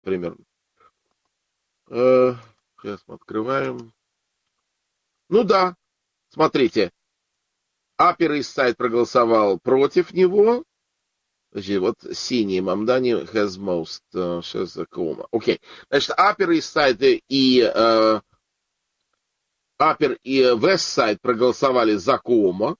примерно. Сейчас мы открываем. Ну да, смотрите. Upper East Side проголосовал против него. Подожди, вот синий Мамдани has most shares the Cuomo. Окей. Значит, Upper East Side и Upper и West Side проголосовали за Cuomo.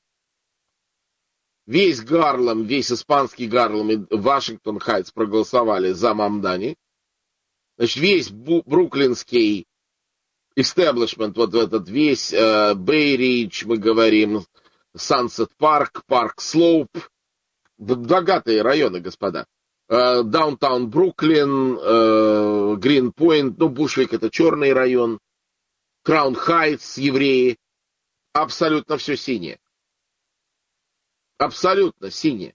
Весь Гарлем, весь испанский Гарлем и Вашингтон Хайтс проголосовали за Мамдани. Значит, весь бруклинский истеблишмент, вот этот весь Бэй-Ридж, мы говорим, Сансет Парк, Парк Слоуп, богатые районы, господа. Даунтаун Бруклин, Гринпойнт, ну, Бушвик — это черный район, Краун Хайтс, евреи, абсолютно все синее. Абсолютно синее.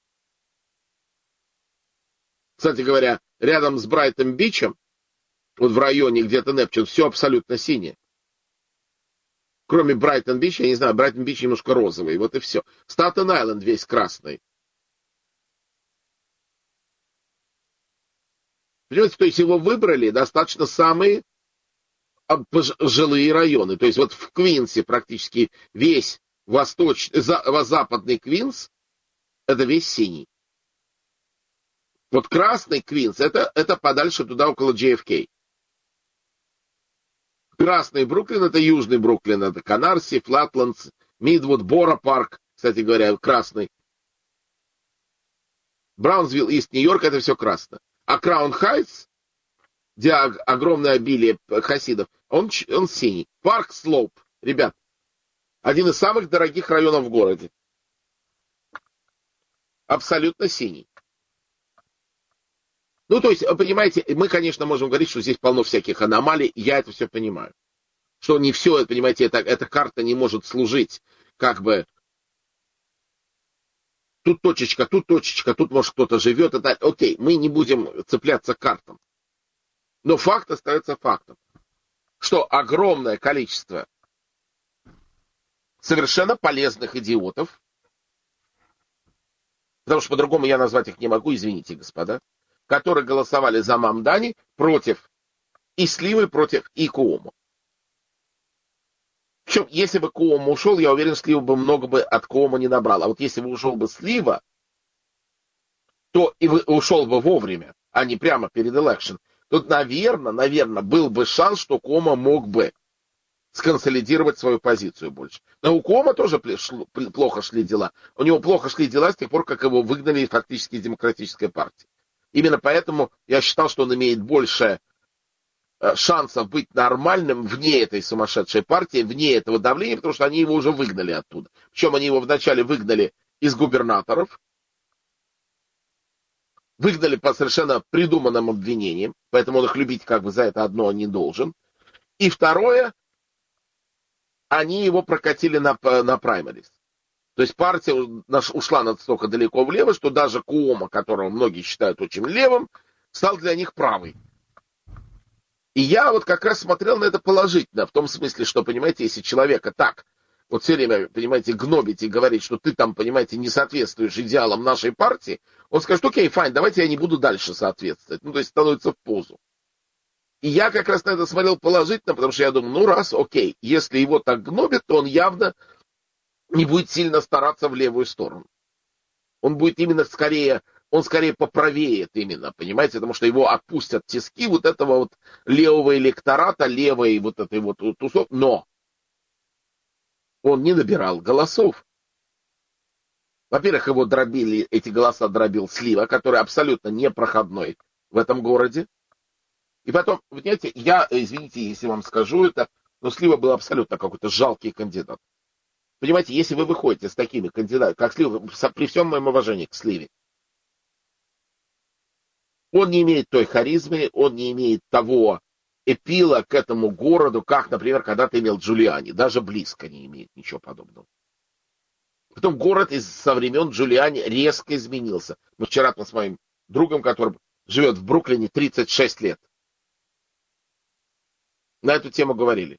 Кстати говоря, рядом с Брайтон-Бичем, вот в районе где-то Непчун, все абсолютно синее. Кроме Брайтон-Бич, я не знаю, Брайтон-Бич немножко розовый, вот и все. Статен-Айленд весь красный. Понимаете, то есть его выбрали достаточно самые жилые районы. То есть вот в Квинсе практически весь западный Квинс, это весь синий. Вот красный Квинс, это подальше туда, около JFK. Красный Бруклин — это южный Бруклин, это Канарси, Флатландс, Мидвуд, Бора-парк, кстати говоря, красный. Браунсвилл, Ист Нью-Йорк — это все красное. А Краун Хайтс, где огромное обилие хасидов, он синий. Парк Слоуп, ребят, один из самых дорогих районов в городе. Абсолютно синий. Ну, то есть, понимаете, мы, конечно, можем говорить, что здесь полно всяких аномалий, я это все понимаю. Что не все, понимаете, эта карта не может служить как бы тут точечка, тут может кто-то живет. Окей, мы не будем цепляться к картам. Но факт остается фактом, что огромное количество совершенно полезных идиотов, потому что по-другому я назвать их не могу, извините, господа, которые голосовали за Мамдани против и Сливы, против и Cuomo. Причем, если бы Cuomo ушел, я уверен, Слива бы много бы от Cuomo не набрал. А вот если бы ушел бы Слива, то и ушел бы вовремя, а не прямо перед election, то, наверное, был бы шанс, что Cuomo мог бы сконсолидировать свою позицию больше. Но у Cuomo тоже плохо шли дела. У него плохо шли дела с тех пор, как его выгнали фактически из Демократической партии. Именно поэтому я считал, что он имеет больше шансов быть нормальным вне этой сумасшедшей партии, вне этого давления, потому что они его уже выгнали оттуда. Причем они его вначале выгнали из губернаторов, выгнали по совершенно придуманным обвинениям, поэтому он их любить как бы за это одно не должен. И второе, они его прокатили на праймарис. То есть партия ушла настолько далеко влево, что даже Cuomo, которого многие считают очень левым, стал для них правый. И я вот как раз смотрел на это положительно, в том смысле, что, понимаете, если человека так вот все время, понимаете, гнобить и говорить, что ты там, понимаете, не соответствуешь идеалам нашей партии, он скажет, окей, файн, давайте я не буду дальше соответствовать. Ну, то есть становится в позу. И я как раз на это смотрел положительно, потому что я думаю, ну раз, окей, если его так гнобят, то он явно не будет сильно стараться в левую сторону. Он будет именно скорее поправеет именно, понимаете, потому что его отпустят тиски вот этого вот левого электората, левой вот этой вот тусовки, но он не набирал голосов. Во-первых, его дробили, эти голоса дробил Слива, который абсолютно непроходной в этом городе. И потом, вы знаете, я, извините, если вам скажу это, но Слива был абсолютно какой-то жалкий кандидат. Понимаете, если вы выходите с такими кандидатами, как Слива, при всем моем уважении к Сливе, он не имеет той харизмы, он не имеет того эпила к этому городу, как, например, когда-то имел Джулиани. Даже близко не имеет ничего подобного. Потом город со времен Джулиани резко изменился. Мы вчера с моим другом, который живет в Бруклине 36 лет, на эту тему говорили.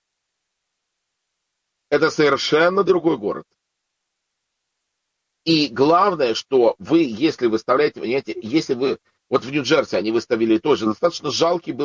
Это совершенно другой город. И главное, что вы, если выставляете, понимаете, если вы, вот в Нью-Джерси они выставили тоже, достаточно жалкий был